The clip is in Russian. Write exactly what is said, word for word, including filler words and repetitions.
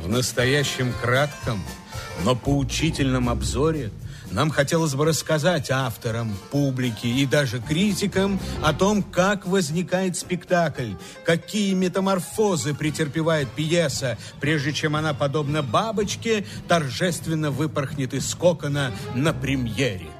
В настоящем кратком, но поучительном обзоре нам хотелось бы рассказать авторам, публике и даже критикам о том, как возникает спектакль, какие метаморфозы претерпевает пьеса, прежде чем она, подобно бабочке, торжественно выпорхнет из кокона на премьере.